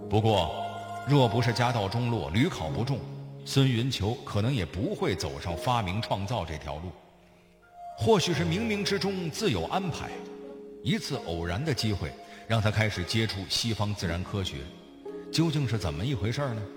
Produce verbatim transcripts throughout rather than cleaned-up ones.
不过，若不是家道中落、屡考不中，孙云球可能也不会走上发明创造这条路。或许是冥冥之中自有安排，一次偶然的机会让他开始接触西方自然科学，究竟是怎么一回事呢？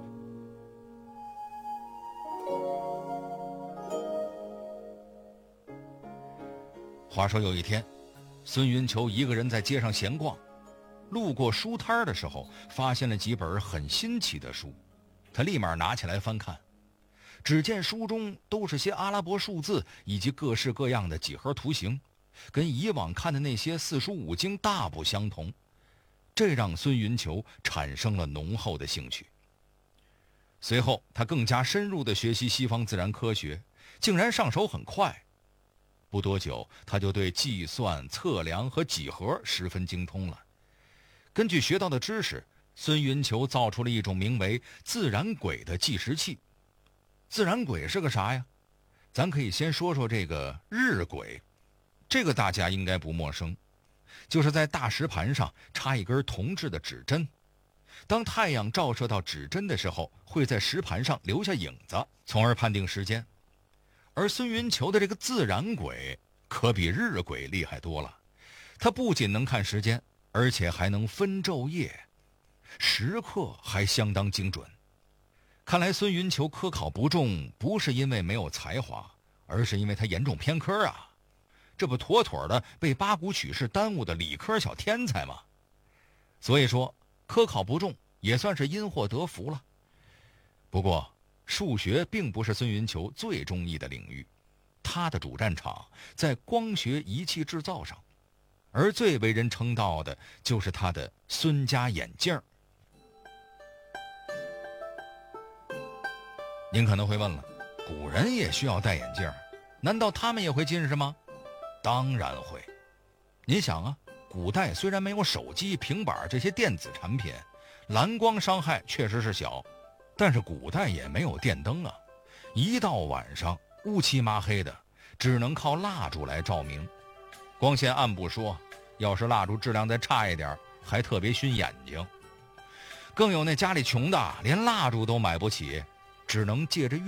话说有一天，孙云球一个人在街上闲逛，路过书摊的时候，发现了几本很新奇的书，他立马拿起来翻看。只见书中都是些阿拉伯数字以及各式各样的几何图形，跟以往看的那些四书五经大不相同，这让孙云球产生了浓厚的兴趣。随后他更加深入地学习西方自然科学，竟然上手很快。不多久，他就对计算、测量和几何十分精通了。根据学到的知识，孙云球造出了一种名为自然轨的计时器。自然轨是个啥呀？咱可以先说说这个日晷，这个大家应该不陌生，就是在大石盘上插一根铜制的指针，当太阳照射到指针的时候，会在石盘上留下影子，从而判定时间。而孙云球的这个自然晷可比日晷厉害多了，它不仅能看时间，而且还能分昼夜，时刻还相当精准。看来孙云球科考不中，不是因为没有才华，而是因为他严重偏科啊！这不妥妥的被八股取士耽误的理科小天才吗？所以说，科考不中也算是因祸得福了。不过，数学并不是孙云球最中意的领域，他的主战场在光学仪器制造上，而最为人称道的就是他的孙家眼镜。您可能会问了，古人也需要戴眼镜，难道他们也会近视吗？当然会。您想啊，古代虽然没有手机、平板这些电子产品，蓝光伤害确实是小，但是古代也没有电灯啊，一到晚上乌漆麻黑的，只能靠蜡烛来照明。光线暗不说，要是蜡烛质量再差一点，还特别熏眼睛。更有那家里穷的连蜡烛都买不起，只能借着